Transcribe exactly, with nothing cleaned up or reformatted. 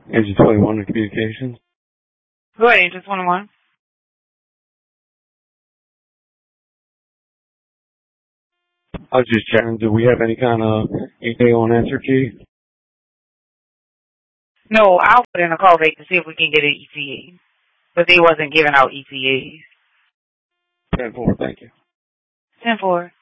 Agent twenty-one in communications. Go ahead, Agent twenty-one. I was just checking, do we have any kind of E T A on answer key? No, I'll put in a call back to see if we can get an E T A. But they wasn't giving out E T As. ten four, thank you. ten four.